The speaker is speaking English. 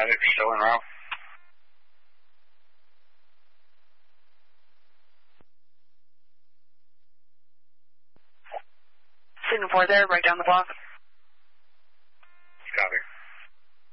medic still en route. Signal 4 there, right down the block.